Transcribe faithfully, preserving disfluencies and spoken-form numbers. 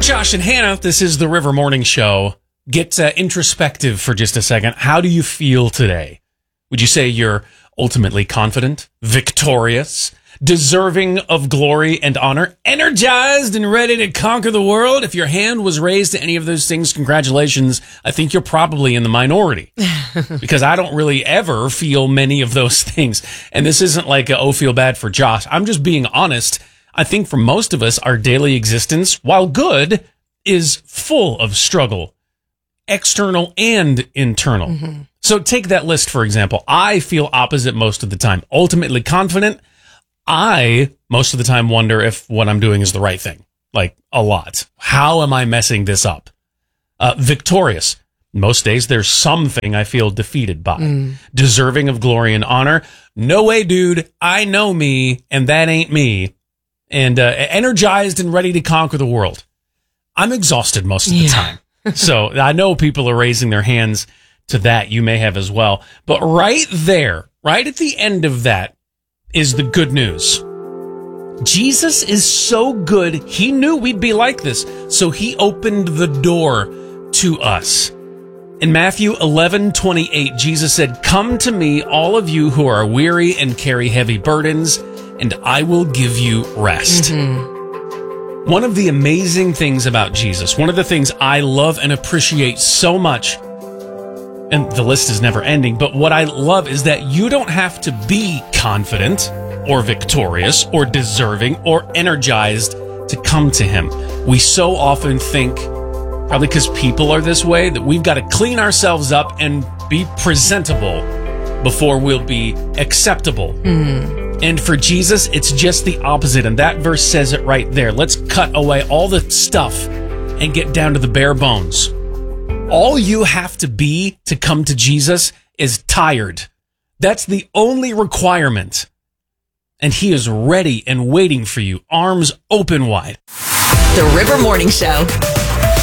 Josh and Hannah, this is the River Morning Show. Get uh, introspective for just a second. How do you feel today? Would you say you're ultimately confident, victorious, deserving of glory and honor, energized and ready to conquer the world? If your hand was raised to any of those things, congratulations. I think you're probably in the minority because I don't really ever feel many of those things. And this isn't like, a, oh, feel bad for Josh. I'm just being honest. I think for most of us, our daily existence, while good, is full of struggle, external and internal. Mm-hmm. So take that list, for example. I feel opposite most of the time. Ultimately confident. I, most of the time, wonder if what I'm doing is the right thing. Like, a lot. How am I messing this up? Uh, victorious. Most days, there's something I feel defeated by. Mm. Deserving of glory and honor. No way, dude. I know me, and that ain't me. And uh, energized and ready to conquer the world. I'm exhausted most of the yeah. time. So I know people are raising their hands to that. You may have as well. But right there, right at the end of that is the good news. Jesus is so good. He knew we'd be like this. So he opened the door to us. In Matthew eleven twenty-eight, Jesus said, "Come to me, all of you who are weary and carry heavy burdens, and I will give you rest." Mm-hmm. One of the amazing things about Jesus, one of the things I love and appreciate so much, and the list is never ending, but what I love is that you don't have to be confident or victorious or deserving or energized to come to him. We so often think, probably because people are this way, that we've got to clean ourselves up and be presentable before we'll be acceptable. Mm. And for Jesus, it's just the opposite. And that verse says it right there. Let's cut away all the stuff and get down to the bare bones. All you have to be to come to Jesus is tired. That's the only requirement. And he is ready and waiting for you, arms open wide. The River Morning Show.